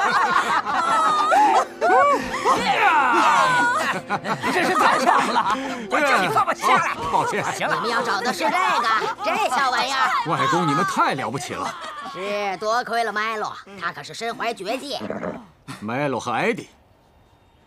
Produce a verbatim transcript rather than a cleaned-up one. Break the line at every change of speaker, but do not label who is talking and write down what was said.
你真是太棒了！我叫你放我下来。
抱歉，
行了，
你们要找的是这个，这小玩意儿。
外公，你们太了不起了。
是，多亏了麦洛，他可是身怀绝技。
麦洛和艾迪，